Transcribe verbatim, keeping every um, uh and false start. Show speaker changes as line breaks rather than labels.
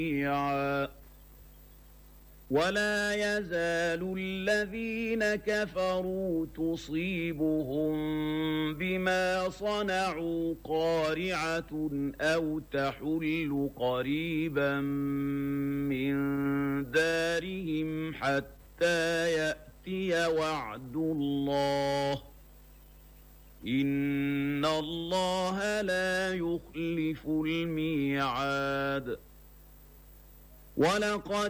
ولا يزال الذين كفروا تصيبهم بما صنعوا قارعة أو تحل قريبا من دارهم حتى يأتي وعد الله إن الله لا يخلف الميعاد. ولقد